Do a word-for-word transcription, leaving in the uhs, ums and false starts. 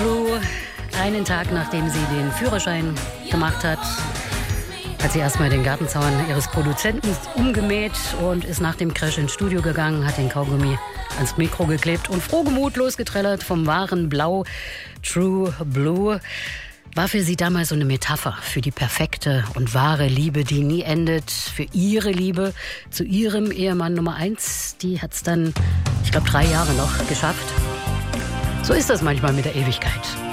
Blue, einen Tag nachdem sie den Führerschein gemacht hat, hat sie erstmal den Gartenzaun ihres Produzenten umgemäht und ist nach dem Crash ins Studio gegangen, hat den Kaugummi ans Mikro geklebt und frohgemut losgetrellert vom wahren Blau. True Blue war für sie damals so eine Metapher für die perfekte und wahre Liebe, die nie endet. Für ihre Liebe zu ihrem Ehemann Nummer eins, die hat es dann, ich glaube, drei Jahre noch geschafft. So ist das manchmal mit der Ewigkeit.